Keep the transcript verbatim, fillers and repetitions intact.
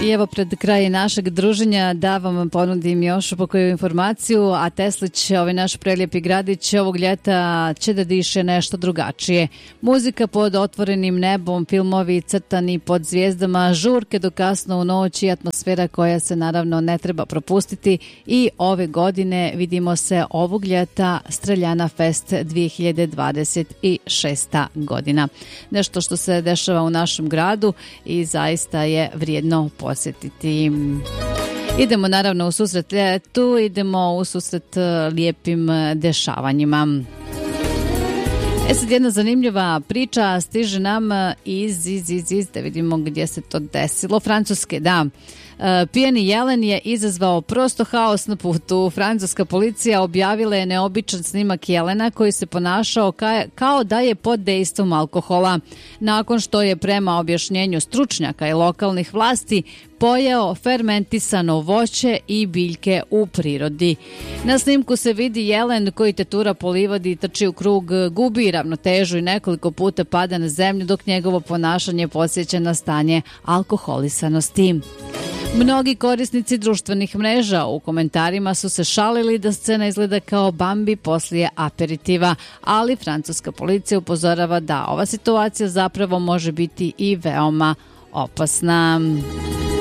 I evo pred kraj našeg druženja da vam ponudim još po koju informaciju, a Teslić, ovaj naš prelijepi gradić, ovog ljeta će da diše nešto drugačije. Muzika pod otvorenim nebom, filmovi crtani pod zvijezdama, žurke do kasno u noć i atmosfera koja se naravno ne treba propustiti. I ove godine vidimo se ovog ljeta Streljana Fest dvije hiljade dvadeset šesta godina. Nešto što se dešava u našem gradu i zaista je vrijedno posjetiti. Idemo naravno u susret ljetu, idemo u susret lijepim dešavanjima. E sad jedna zanimljiva priča stiže nam iz, iz, iz, iz, da vidimo gdje se to desilo. Francuske, da. Pijani jelen je izazvao prosto haos na putu. Francuska policija objavila je neobičan snimak jelena koji se ponašao ka, kao da je pod dejstvom alkohola. Nakon što je prema objašnjenju stručnjaka i lokalnih vlasti pojeo fermentisano voće i biljke u prirodi. Na snimku se vidi jelen koji tetura po livadi, trči u krug, gubi ravnotežu i nekoliko puta pada na zemlju dok njegovo ponašanje podsjeća na stanje alkoholisanosti. Mnogi korisnici društvenih mreža u komentarima su se šalili da scena izgleda kao Bambi poslije aperitiva, ali francuska policija upozorava da ova situacija zapravo može biti i veoma opasna.